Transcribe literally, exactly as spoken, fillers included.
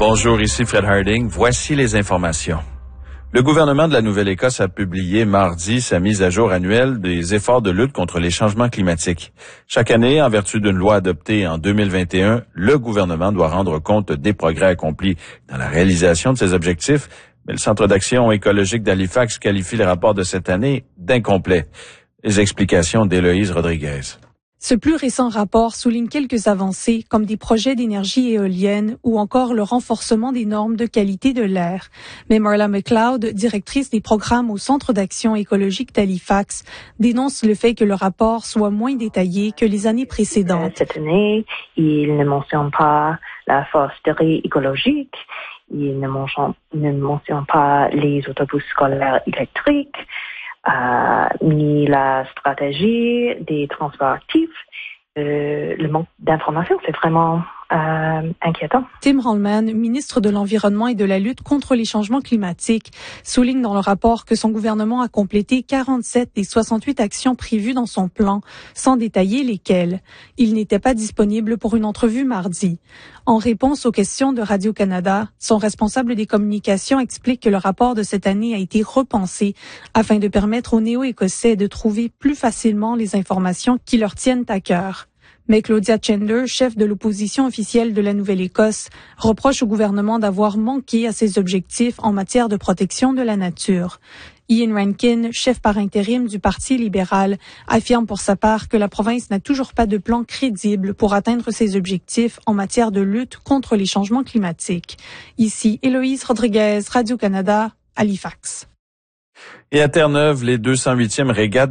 Bonjour, ici Fred Harding. Voici les informations. Le gouvernement de la Nouvelle-Écosse a publié mardi sa mise à jour annuelle des efforts de lutte contre les changements climatiques. Chaque année, en vertu d'une loi adoptée en deux mille vingt et un, le gouvernement doit rendre compte des progrès accomplis dans la réalisation de ses objectifs, mais le Centre d'action écologique d'Halifax qualifie le rapport de cette année d'incomplet. Les explications d'Héloïse Rodriguez. Ce plus récent rapport souligne quelques avancées comme des projets d'énergie éolienne ou encore le renforcement des normes de qualité de l'air. Mais Marla McLeod, directrice des programmes au Centre d'action écologique d'Halifax, dénonce le fait que le rapport soit moins détaillé que les années précédentes. Cette année, il ne mentionne pas la foresterie écologique, il ne mentionne, ne mentionne pas les autobus scolaires électriques, Euh, ni la stratégie des transports actifs. Euh, le manque d'informations, c'est vraiment euh, inquiétant. Tim Holman, ministre de l'Environnement et de la lutte contre les changements climatiques, souligne dans le rapport que son gouvernement a complété quarante-sept des soixante-huit actions prévues dans son plan, sans détailler lesquelles. Il n'était pas disponible pour une entrevue mardi. En réponse aux questions de Radio-Canada, son responsable des communications explique que le rapport de cette année a été repensé afin de permettre aux Néo-Écossais de trouver plus facilement les informations qui leur tiennent à cœur. Mais Claudia Chandler, chef de l'opposition officielle de la Nouvelle-Écosse, reproche au gouvernement d'avoir manqué à ses objectifs en matière de protection de la nature. Ian Rankin, chef par intérim du Parti libéral, affirme pour sa part que la province n'a toujours pas de plan crédible pour atteindre ses objectifs en matière de lutte contre les changements climatiques. Ici, Héloïse Rodriguez, Radio-Canada, Halifax. Et à Terre-Neuve, les deux cent huitièmes régates